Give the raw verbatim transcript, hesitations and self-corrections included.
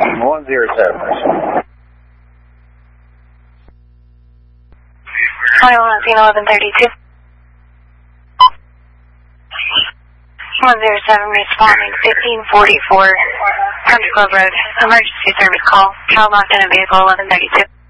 one zero seven. Hi, one eleven thirty-two. one zero seven responding, fifteen forty-four, Country Club Road. Emergency service call. Child locked in a vehicle, eleven thirty-two.